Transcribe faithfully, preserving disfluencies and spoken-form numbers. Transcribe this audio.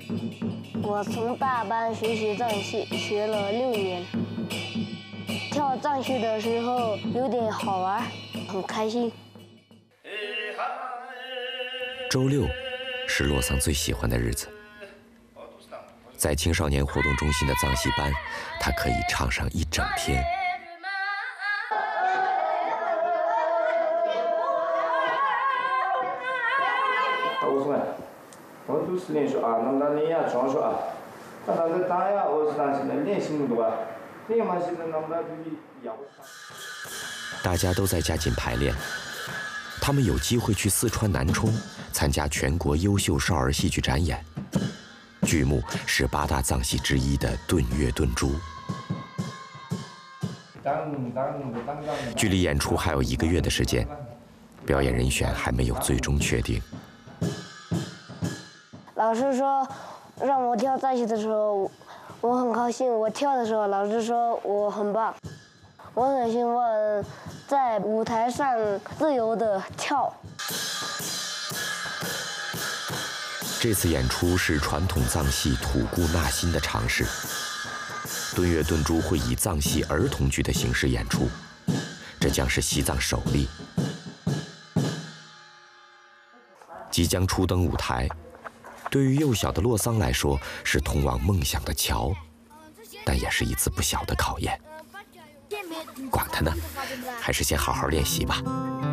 我从大班学习藏戏，学了六年。跳藏戏的时候有点好玩，很开心。 周六是洛桑最喜欢的日子，在青少年活动中心的藏戏班，他可以唱上一整天。 我都是练说啊，那么你呀，装说啊，他当时打呀，我是当时的练习多啊，练嘛是那么比要。 大家都在加紧排练，他们有机会去四川南充参加全国优秀少儿戏剧展演，剧目是八大藏戏之一的《顿月顿珠》。距离演出还有一个月的时间，表演人选还没有最终确定。 老师说让我跳藏戏的时候，我很高兴。我跳的时候，老师说我很棒。我很希望在舞台上自由地跳。 这次演出是传统藏戏吐故纳新的尝试。顿月顿珠会以藏戏儿童剧的形式演出，这将是西藏首例。即将初登舞台，对于幼小的洛桑来说是通往梦想的桥，但也是一次不小的考验。管他呢，还是先好好练习吧。